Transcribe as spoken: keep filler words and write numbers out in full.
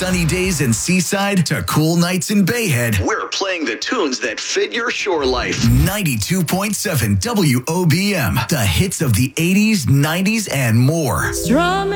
sunny days in Seaside to cool nights in Bayhead, we're playing the tunes that fit your shore life. ninety-two point seven W O B M, the hits of the eighties, nineties, and more. Strum